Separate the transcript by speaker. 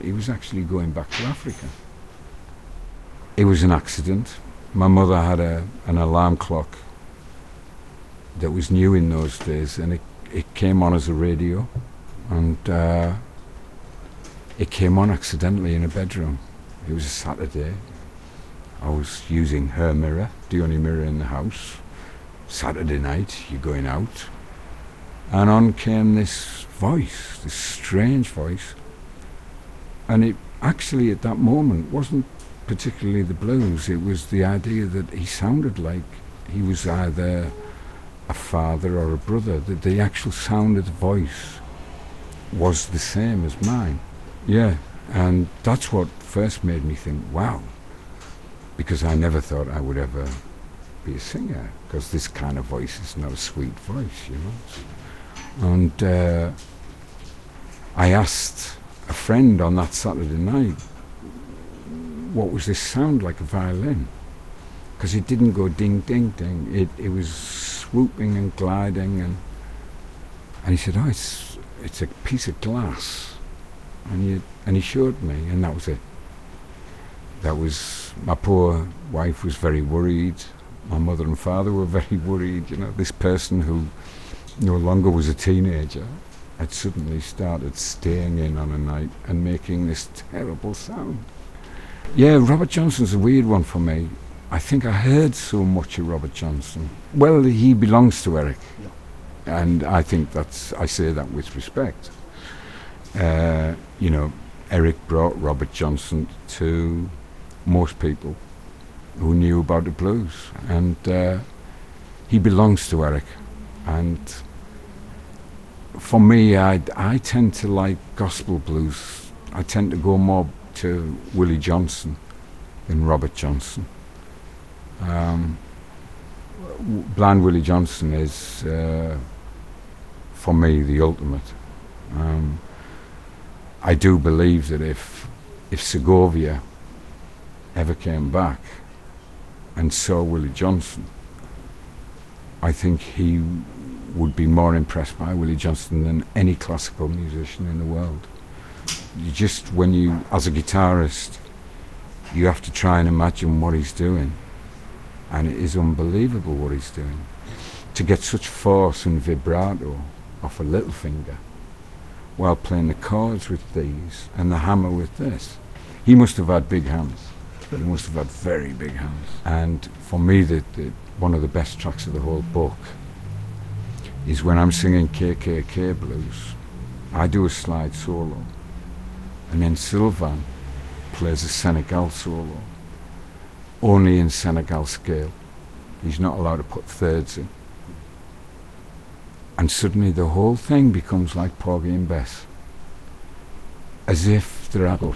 Speaker 1: He was actually going back to Africa. It was an accident. My mother had an alarm clock that was new in those days, and it came on as a radio, and it came on accidentally in a bedroom. It was a Saturday. I was using her mirror, the only mirror in the house. Saturday night, you're going out, and on came this voice, this strange voice, and it actually at that moment wasn't particularly the blues. It was the idea that he sounded like he was either a father or a brother, that the actual sound of the voice was the same as mine. Yeah, and that's what first made me think, wow, because I never thought I would ever be a singer, because this kind of voice is not a sweet voice, you know. And I asked a friend on that Saturday night, what was this sound like a violin? Because it didn't go ding, ding, ding. It was swooping and gliding, and he said, oh, it's a piece of glass. And he showed me, and that was it. That was, my poor wife was very worried. My mother and father were very worried. You know, this person who no longer was a teenager had suddenly started staying in on a night and making this terrible sound. Yeah, Robert Johnson's a weird one for me. I think I heard so much of Robert Johnson. Well, he belongs to Eric, and I think I say that with respect. You know, Eric brought Robert Johnson to most people who knew about the blues, and he belongs to Eric. And for me, I tend to like gospel blues. I tend to go more to Willie Johnson than Robert Johnson. Blind Willie Johnson is, for me, the ultimate. I do believe that if Segovia ever came back and saw Willie Johnson, I think he would be more impressed by Willie Johnson than any classical musician in the world. You just, when you, as a guitarist, you have to try and imagine what he's doing, and it is unbelievable what he's doing. To get such force and vibrato off a little finger while playing the chords with these and the hammer with this. He must have had big hands. He must have had very big hands. And for me, one of the best tracks of the whole book is when I'm singing KKK blues. I do a slide solo, and then Sylvain plays a Senegal solo, only in Senegal scale. He's not allowed to put thirds in. And suddenly the whole thing becomes like Porgy and Bess, as if they're at